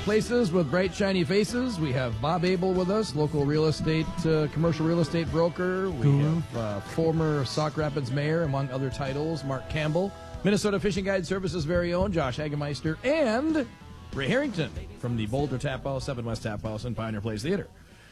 Places with bright, shiny faces. We have Bob Abel with us, local real estate, commercial real estate broker. We have former Sauk Rapids mayor, among other titles, Mark Campbell. Minnesota Fishing Guide Services' very own Josh Hagemeister. And Ray Harrington from the Boulder Tap House, 7 West Tap House, and Pioneer Place Theater.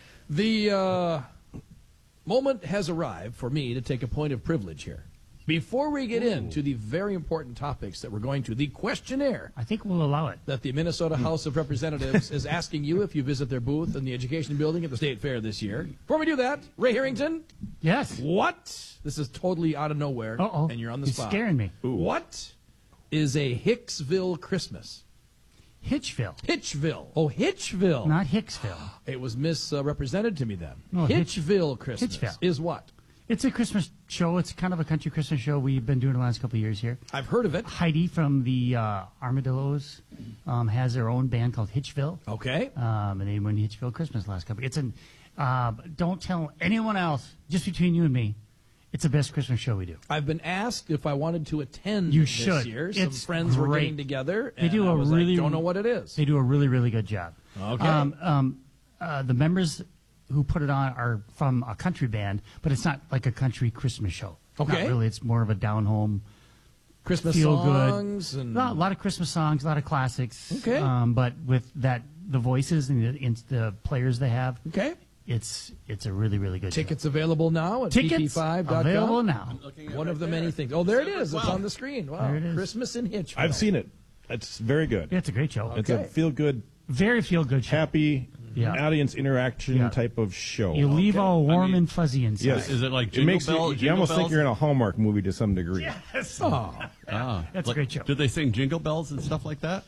The moment has arrived for me to take a point of privilege here. Before we get into the very important topics that we're going to, the questionnaire. I think we'll allow it. That the Minnesota House of Representatives is asking you if you visit their booth in the Education Building at the State Fair this year. Before we do that, Ray Harrington. Yes. What? This is totally out of nowhere. Uh-oh. And you're on the He's spot. scaring me. Ooh. What is a Hicksville Christmas? Hitchville. Hitchville. Oh, Hitchville. Not Hicksville. It was misrepresented to me then. No, Hitchville Christmas Hitchville. is what? It's a Christmas show. It's kind of a country Christmas show we've been doing the last couple of years here. I've heard of it. Heidi from the Armadillos has their own band called Hitchville. Okay. And they won Hitchville Christmas last couple. It's an don't tell anyone else. Just between you and me, it's the best Christmas show we do. I've been asked if I wanted to attend You this should. year. Some It's friends were great. getting together, and They do I a was really like, don't know what it is. They do a really, really good job. Okay. The members who put it on are from a country band, but it's not like a country Christmas show. Okay. Not really. It's more of a down-home, Christmas feel songs good. and A lot of Christmas songs, a lot of classics. Okay. But with the voices and the players they have, Okay. it's a really, really good Tickets available now at Tickets pp5.com. available now. One of the many things. Oh, there it is. It's on the screen. Wow. There it is. Christmas in Hitchville. I've seen it. It's very good. Yeah, it's a great show. It's a feel-good, Very feel-good show. happy, Yeah. audience interaction Yeah. type of show. You leave all warm I mean, and fuzzy inside. Yes. Is it like It Jingle makes Bells? you almost think Bells? you're in a Hallmark movie to some degree. Oh. That's a great show. Did they sing Jingle Bells and stuff like that?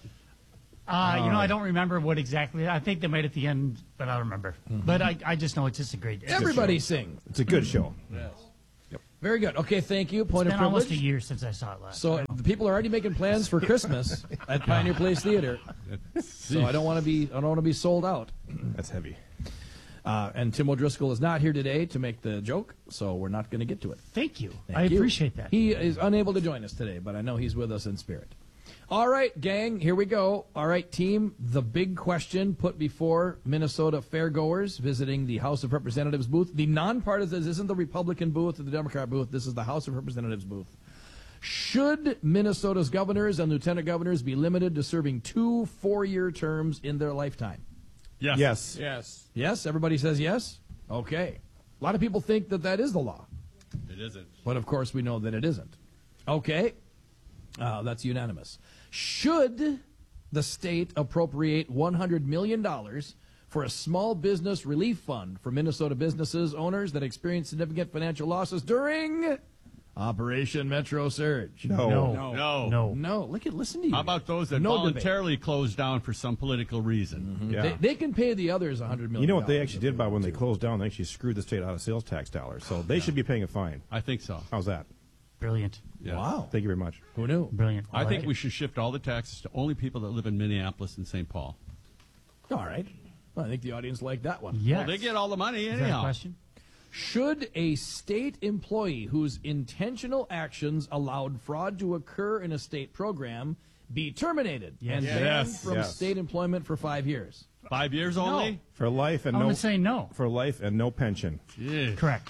I don't remember what exactly. I think they might at the end, but I don't remember. But I just know it's just a great show. Everybody sing. It's a good show. Very good. Okay, thank you. Point It's of been almost a privilege. year since I saw it last. So the people are already making plans for Christmas at Pioneer Place Theater. So I don't want to be sold out. That's heavy. And Tim O'Driscoll is not here today to make the joke, so we're not going to get to it. Thank you. Thank I you. appreciate that. He is unable to join us today, but I know he's with us in spirit. All right, gang, here we go. All right, team, the big question put before Minnesota fairgoers visiting the House of Representatives booth. The nonpartisan, this isn't the Republican booth or the Democrat booth. This is the House of Representatives booth. Should Minnesota's governors and lieutenant governors be limited to serving 2 4-year terms in their lifetime? Yes. Yes. Yes. Yes? Everybody says yes? Okay. A lot of people think that that is the law. It isn't. But, of course, we know that it isn't. Okay. That's unanimous. Should the state appropriate $100 million for a small business relief fund for Minnesota businesses owners that experience significant financial losses during Operation Metro Surge? No. No. No. Listen to you. How about those that No voluntarily closed down for some political reason? Yeah. They can pay the others $100 million. You know what they actually did by when they closed down? They actually screwed the state out of sales tax dollars. So they should be paying a fine. I think so. How's that? Brilliant. Yeah. Wow. Thank you very much. Who knew? Brilliant. I think like we it. should shift all the taxes to only people that live in Minneapolis and St. Paul. All right. Well, I think the audience liked that one. Yes. Well, they get all the money Is that a anyhow. question? Should a state employee whose intentional actions allowed fraud to occur in a state program be terminated Yes. and banned Yes. from Yes. state employment for 5 years? 5 years only? For life and I'm no going to say no. for life and no pension. Jeez. Correct.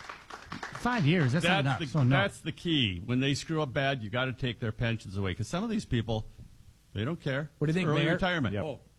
5 years. That's not enough. So no. That's the key. When they screw up bad, you got to take their pensions away. Because some of these people, they don't care. What do you think, Early Mayor? retirement. Yep. Oh,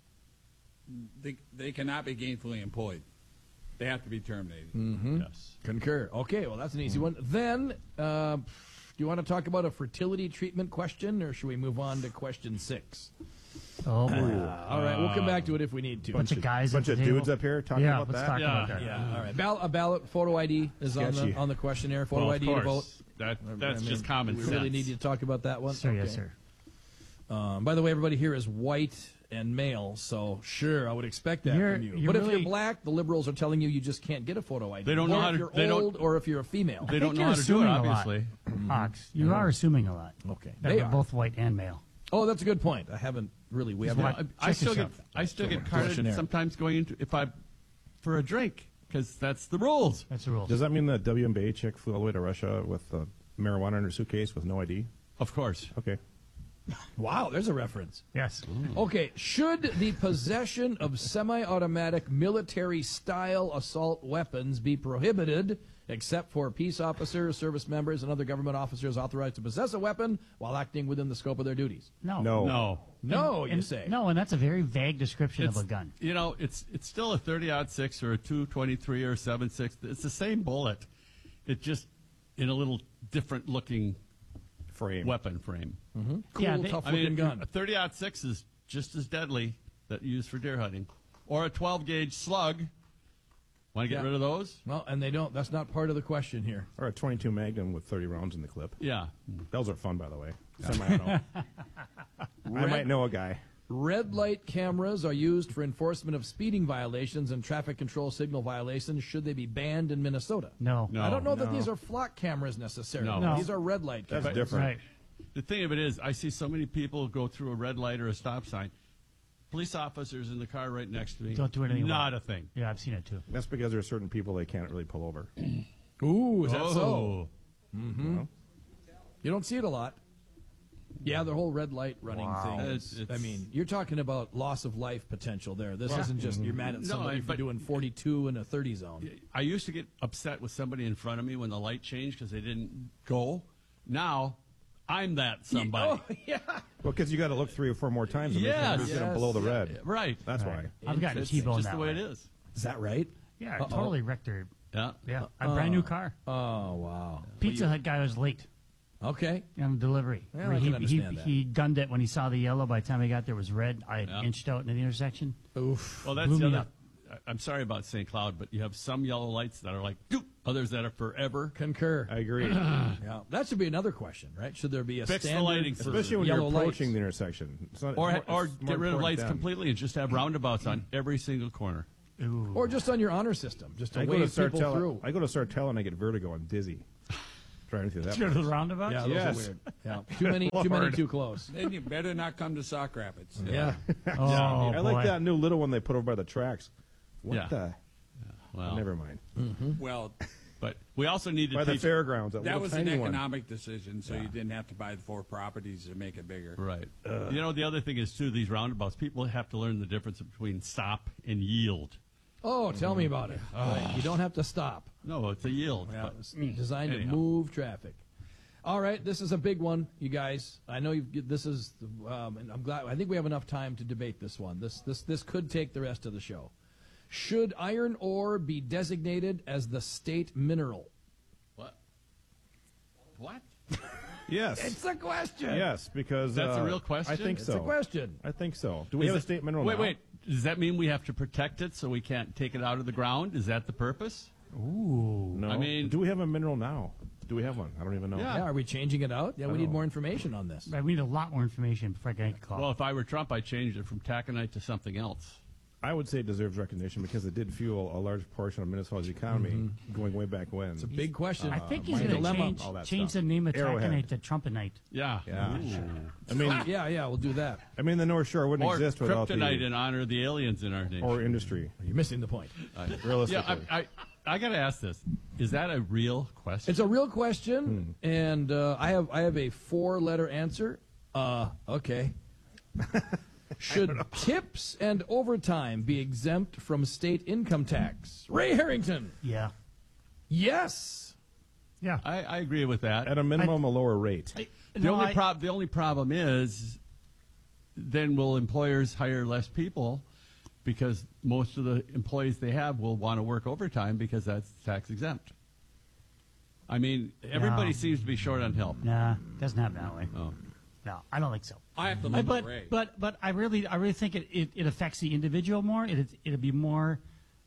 they cannot be gainfully employed. They have to be terminated. Yes. Concur. Okay, well, that's an easy one. Then, do you want to talk about a fertility treatment question, or should we move on to question 6? Oh, boy. All right, we'll come back to it if we need to. Bunch of guys Bunch at of the table. dudes up here talking Yeah, about let's that. talk Yeah. about that. Yeah, all right. A ballot photo ID is Sketchy. on the questionnaire. Photo Well, ID of to vote. course. That's I mean, just common we sense. really need you to talk about that one. Sir, yes, Okay. sir. By the way, everybody here is white and male, so sure, I would expect that You're- from you. you're But if really- you're black, the liberals are telling you just can't get a photo ID. They don't know Or how if to- you're they don't- old, or if you're a female. They I don't think know you're how to do it, assuming a lot. obviously. Hawks, you are assuming a lot. Okay, That they we're are. both white and male. Oh, that's a good point. I haven't really. We haven't. what- I Check still get yourself. I still get Questionnaire. carded sometimes going into for a drink because that's the rules. That's the rules. Does that mean the WNBA chick flew all the way to Russia with marijuana in her suitcase with no ID? Of course. Okay. Wow, there's a reference. Yes. Okay, should the possession of semi-automatic military-style assault weapons be prohibited, except for peace officers, service members, and other government officers authorized to possess a weapon while acting within the scope of their duties? No. No. No, you And- say. No, and that's a very vague description of a gun. You know, it's still a 30-06 or a 223 or a 7.6. It's the same bullet. It just in a little different looking Frame. weapon frame. Cool, Yeah, tough-looking gun. A 30-06 is just as deadly that you use for deer hunting, or a 12-gauge slug. Want to get Yeah. rid of those? Well, and they don't. That's not part of the question here. Or a 22 Magnum with 30 rounds in the clip. Yeah. Those are fun, by the way. Semi-auto. I might know a guy. Red light cameras are used for enforcement of speeding violations and traffic control signal violations. Should they be banned in Minnesota? No. No. I don't know that these are flock cameras necessarily. No. These are red light That's cameras. different. Right. The thing of it is, I see so many people go through a red light or a stop sign. Police officers in the car right next to me. Don't do anything Not about a thing. Yeah, I've seen it too. That's because there are certain people they can't really pull over. Ooh, is that Oh. so? Well, You don't see it a lot. Yeah, the whole red light running thing. Is, It's- I mean, you're talking about loss of life potential there. This isn't just you're mad at No, somebody for but- doing 42 in a 30 zone. I used to get upset with somebody in front of me when the light changed because they didn't go. Now, I'm that somebody. Oh, yeah. Well, because you got to look 3 or 4 more times and make sure Yes. it's going to Yes. blow the red. Right. That's why. I've gotten It's T-boned just that the way way. it is. Is that right? Yeah, I totally wrecked her. Yeah. Yeah, a brand new car. Oh, wow. Pizza Hut guy was late Okay. on delivery. Well, I can understand that. He gunned it when he saw the yellow. By the time he got there, it was red. I had Yeah. inched out in the intersection. Oof. Well, that's Blew the me other. I'm sorry about St. Cloud, but you have some yellow lights that are like, doop, others that are forever. Concur. I agree. Yeah, that should be another question, right? Should there be a Fix the standard lighting system. Especially when you're yellow approaching lights? the intersection. It's not- Or it's more get rid of important lights then. completely and just have roundabouts on every single corner. Ooh. Or just on your honor system, just to I go to wave people Sartell. through. I go to Sartell and I get vertigo. I'm dizzy. Driving through that. Go to the place. roundabout? Yeah, those Yes. are weird. Yeah, too many, too close. Then you better not come to Sauk Rapids. Yeah. Oh, I boy. like that new little one they put over by the tracks. What Yeah. the? Well, Never mind. Well, But we also need to By the teach. fairgrounds. That that little was an tiny one. economic decision, so you didn't have to buy the 4 properties to make it bigger. Right. You know, the other thing is, too, these roundabouts, people have to learn the difference between stop and yield. Oh, tell me about it. Right, you don't have to stop. No, it's a yield. Yeah, but- it's designed anyhow. to move traffic. All right, this is a big one, you guys. I know this is, and I'm glad. I think we have enough time to debate this one. This could take the rest of the show. Should iron ore be designated as the state mineral? What? What? Yes. It's a question. Yes, because That's a real question? I think It's so. a question. I think so. Do we Is have a it- state mineral Wait, now? wait. Does that mean we have to protect it so we can't take it out of the ground? Is that the purpose? Ooh. No. I mean- do we have a mineral now? Do we have one? I don't even know. Yeah. Yeah, are we changing it out? Yeah, we need more information on this. Right, we need a lot more information before I can make a call. Well, if I were Trump, I'd change it from taconite to something else. I would say it deserves recognition because it did fuel a large portion of Minnesota's economy going way back when. It's a big question. I think he's My going to dilemma. change, all that change stuff. the name of Arrowhead. taconite to Trumpinite. Yeah. Yeah. Ooh. I mean, Yeah, we'll do that. the North Shore wouldn't Or exist without kryptonite the in honor of the aliens in our nation. or industry. You're missing the point. Realistically, Yeah, I got to ask this. Is that a real question? It's a real question, and I have a 4-letter answer. Okay. Should tips and overtime be exempt from state income tax? Ray Harrington. Yeah. Yes. Yeah. I agree with that. at a minimum, a lower rate. The only problem is, then will employers hire less people because most of the employees they have will want to work overtime because that's tax exempt. I mean, everybody No. seems to be short on help. Nah, doesn't happen that way. Oh. No, I don't think so. I have to look at Ray. But I really think it affects the individual more. It'll be more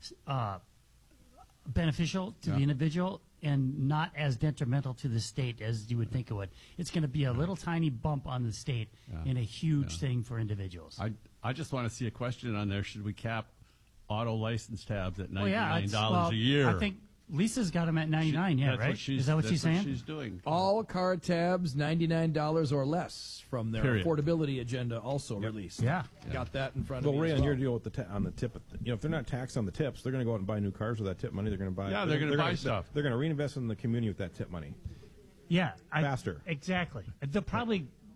beneficial to the individual and not as detrimental to the state as you would think it would. It's going to be a little tiny bump on the state and a huge thing for individuals. I just want to see a question on there. Should we cap auto license tabs at Well, yeah, $99 it's- a year? I think Lisa's got them at 99. That's right? What she's, Is that what that's she's saying? She's doing. All car tabs, $99 or less from their Period. affordability agenda also released. Yeah. Got that in front Well, of me. Ray, as on well. your deal with on the tip, if they're not taxed on the tips, they're going to go out and buy new cars with that tip money. They're going to buy. Yeah, they're gonna buy stuff. They're going to reinvest in the community with that tip money. Yeah. Faster. Exactly. They'll probably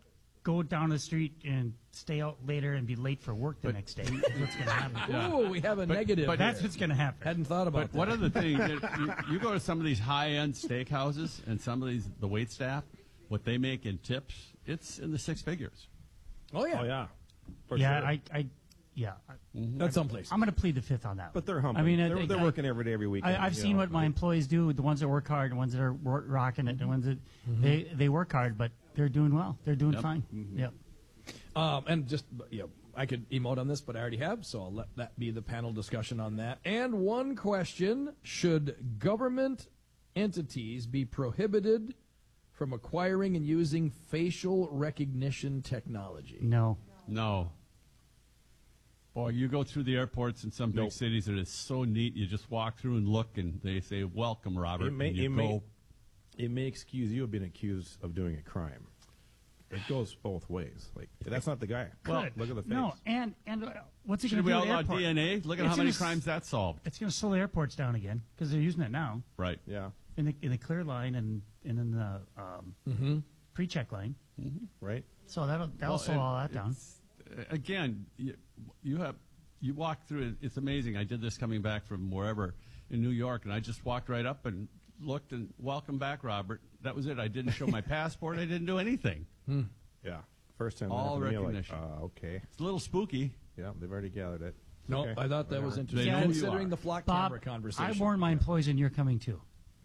go down the street and stay out later and be late for work the next day. That's what's going to happen. Ooh, we have a negative. but That's here. what's going to happen. Hadn't thought about But that. one of the things, you go to some of these high-end steakhouses and some of these, the wait staff, what they make in tips, it's in the six figures. Oh yeah, Oh yeah. For Yeah, sure. that's someplace. I'm going to plead the fifth on that. But they're humble. I mean, they're working every day, every weekend. I've you seen know. what my employees do. The ones that work hard, the ones that are rocking it, the ones that they work hard, but they're doing well. They're doing fine. Yep. And just, I could emote on this, but I already have, so I'll let that be the panel discussion on that. And one question: should government entities be prohibited from acquiring and using facial recognition technology? No. No. Boy, you go through the airports in some big cities, and it's so neat. You just walk through and look, and they say, "Welcome, Robert." It may excuse you of being accused of doing a crime. It goes both ways. Like, that's not the guy. Good. Look at the face. No, and what's it going Should to we do? outlaw airport? DNA? Look at It's how many gonna crimes that solved. It's going to slow the airports down again because they're using it now Right. Yeah. in the clear line and in the pre-check line. Right. So that'll Well, slow all that down. Again, you walk through it. It's amazing. I did this coming back from wherever in New York, and I just walked right up and looked and welcome back, Robert. That was it. I didn't show my passport. I didn't do anything. Yeah. First time. All that happened to me, recognition. okay. It's a little spooky. Yeah, they've already gathered it. No, Okay. I thought that was interesting. They know who you Considering are. the flock Bob, camera conversation. I warned my employees, and you're coming too.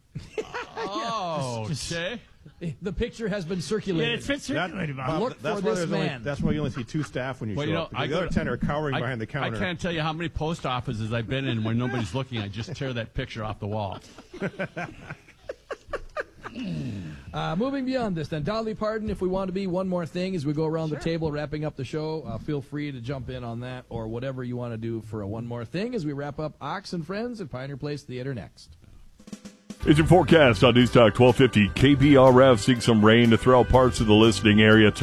Oh, okay. The picture has been circulated. it's been circulated, Bob. Look that's for why this there's only, man. that's why you only see two staff when you Well, show you know, up. Because I the go other to- 10 are cowering behind the counter. I can't tell you how many post offices I've been in when nobody's looking. I just tear that picture off the wall. Moving beyond this, then, Dolly Parton, if we want to be one more thing as we go around the table wrapping up the show, feel free to jump in on that or whatever you want to do for a one more thing as we wrap up Ox and Friends at Pioneer Place Theater next. It's your forecast on News Talk 1250 KPRF. Seeing some rain to throughout parts of the listening area.